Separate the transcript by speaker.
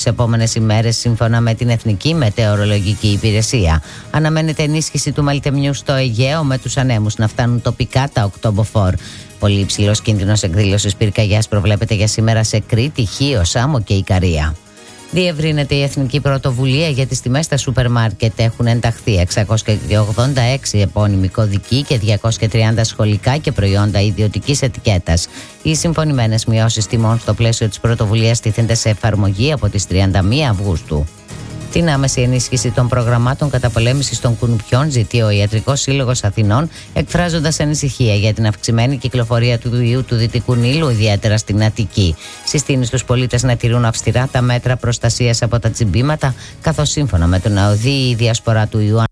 Speaker 1: επόμενες ημέρες, σύμφωνα με την Εθνική Μετεωρολογική Υπηρεσία. Αναμένεται ενίσχυση του μελτεμιού στο Αιγαίο, με τους ανέμους να φτάνουν τοπικά τα οκτωμποφόρ. Πολύ υψηλός κίνδυνος εκδήλωσης πυρκαγιάς προβλέπεται για σήμερα σε Κρήτη, Χίο, Σάμο και Ικαρία. Διευρύνεται η εθνική πρωτοβουλία για τις τιμές στα σούπερ μάρκετ. Έχουν ενταχθεί 686 επώνυμοι κωδικοί και 230 σχολικά και προϊόντα ιδιωτικής ετικέτας. Οι συμφωνημένες μειώσεις τιμών στο πλαίσιο της πρωτοβουλίας τίθενται σε εφαρμογή από τις 31 Αυγούστου. Την άμεση ενίσχυση των προγραμμάτων καταπολέμησης των κουνουπιών ζητεί ο Ιατρικός Σύλλογος Αθηνών, εκφράζοντας ανησυχία για την αυξημένη κυκλοφορία του ιού του Δυτικού Νείλου, ιδιαίτερα στην Αττική. Συστήνει στους πολίτες να τηρούν αυστηρά τα μέτρα προστασίας από τα τσιμπήματα, καθώς σύμφωνα με τον ΑΟΔΗ η διασπορά του ιού